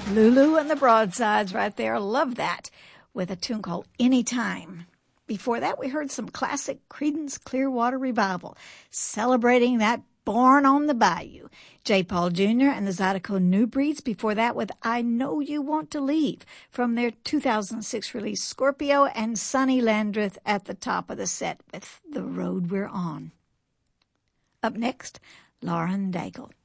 Lulu and the Broadsides right there. Love that. With a tune called Anytime. Before that, we heard some classic Creedence Clearwater Revival, celebrating that Born on the Bayou. J. Paul Jr. and the Zydeco New Breeds. Before that, with I Know You Want to Leave, from their 2006 release Scorpio, and Sonny Landreth at the top of the set with The Road We're On. Up next, Lauren Daigle.